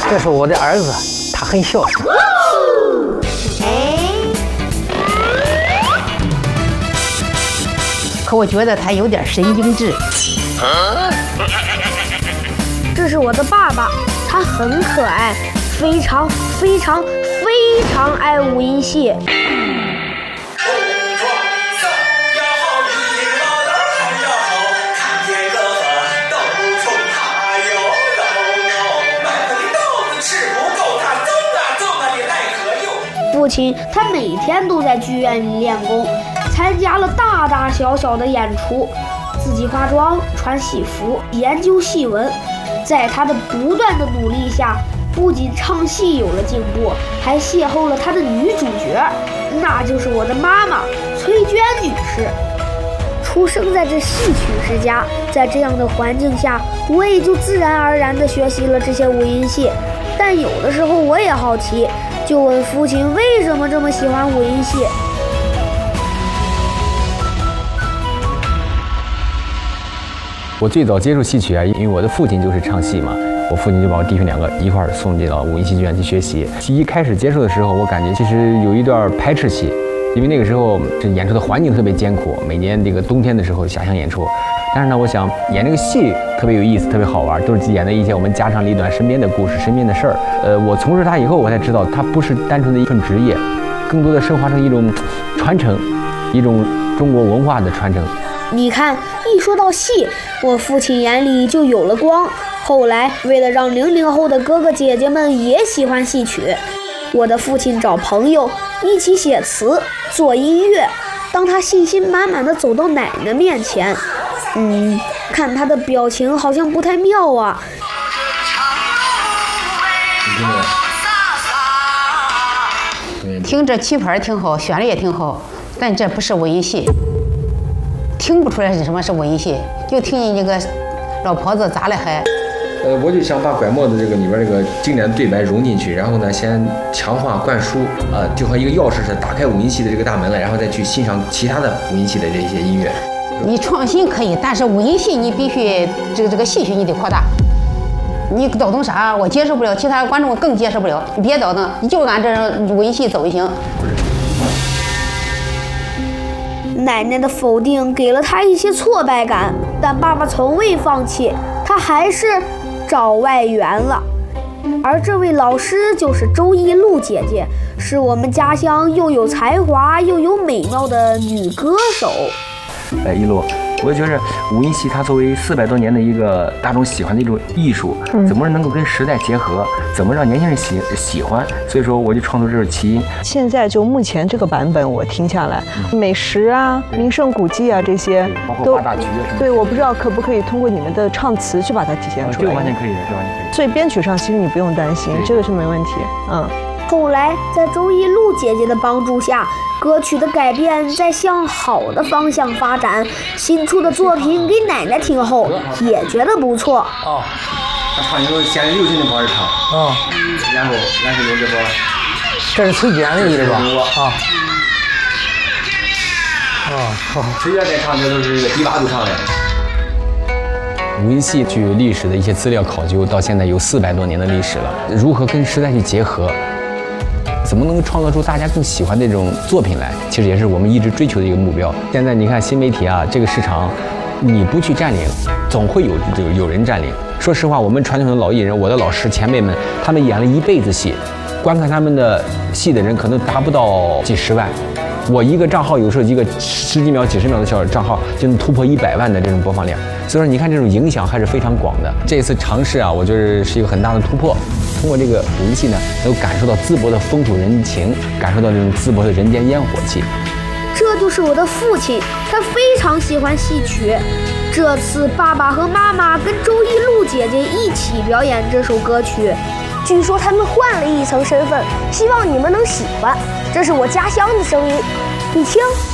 这是我的儿子，他很孝顺。 可我觉得他有点神经质。 这是我的爸爸，他很可爱，非常爱五音戏。父亲他每天都在剧院里练功，参加了大大小小的演出，自己化妆、穿戏服、研究戏文。在他的不断的努力下，不仅唱戏有了进步，还邂逅了他的女主角，那就是我的妈妈崔娟女士。出生在这戏曲世家，在这样的环境下，我也就自然而然地学习了这些五音戏。但有的时候我也好奇，就问父亲为什么这么喜欢五音戏。 我最早接触戏曲啊，因为我的父亲就是唱戏嘛，我父亲就把我弟兄两个一块儿送进了五音戏剧院去学习。一开始接触的时候，我感觉其实有一段排斥期，因为那个时候这演出的环境特别艰苦，每年这个冬天的时候下乡演出。但是呢，我想演这个戏特别有意思，特别好玩，都是演的一些我们家长里短身边的故事、身边的事儿。我从事它以后，我才知道它不是单纯的一份职业，更多的升华成一种传承，一种中国文化的传承。 你看，一说到戏，我父亲眼里就有了光。后来，为了让00后的哥哥姐姐们也喜欢戏曲，我的父亲找朋友一起写词、做音乐。当他信心满满地走到奶奶面前，看他的表情好像不太妙啊。 听这曲牌挺好，旋律也挺好，但这不是五音戏。听不出来是什么是五音戏，就听见这个老婆子咋了还。 我就想把拐帽子这个里边这个经典的对白融进去，然后呢，先强化灌输，就和一个钥匙似的，打开五音戏的这个大门了，然后再去欣赏其他的五音戏的这些音乐。 你创新可以，但是五音戏你必须这个戏曲你得扩大。你倒腾啥我接受不了，其他观众更接受不了。你别倒腾，你就按这五音戏走就行。 奶奶的否定给了他一些挫败感，但爸爸从未放弃，他还是找外援了。而这位老师就是周艺露姐姐，是我们家乡又有才华又有美貌的女歌手。 一露，我就觉着五音戏它作为400多年的一个大众喜欢的一种艺术，怎么能够跟时代结合，怎么让年轻人喜欢？所以说我就创作这首起因。 现在就目前这个版本我听下来，美食啊、名胜古迹啊这些都大局。 对，我不知道可不可以通过你们的唱词去把它体现出来。 这个完全可以的，这完全可以。 所以编曲上其实你不用担心，这个是没问题。 后来在周艺露姐姐的帮助下，歌曲的改编在向好的方向发展。新出的作品给奶奶听后也觉得不错。 他唱一首现在流行的方式唱。然后俺是用这个， 这是崔娟的意思吧？ 好。崔娟在唱这都是低八度唱的。五音戏据历史的一些资料考究，到现在有400多年的历史了。如何跟时代去结合？怎么能创造出大家更喜欢的这种作品来？其实也是我们一直追求的一个目标。现在你看新媒体啊，这个市场，你不去占领，总会有人占领。说实话，我们传统的老艺人，我的老师前辈们，他们演了一辈子戏，观看他们的戏的人可能达不到几十万。我一个账号有时候一个10几秒、几十秒的小账号就能突破100万的这种播放量。所以说，你看这种影响还是非常广的。这一次尝试啊，我觉得是一个很大的突破。通过这个五音戏呢，能够感受到淄博的风土人情，感受到这种淄博的人间烟火气。 这就是我的父亲，他非常喜欢戏曲。这次爸爸和妈妈跟周艺露姐姐一起表演这首歌曲，据说他们换了一层身份，希望你们能喜欢。这是我家乡的声音，你听。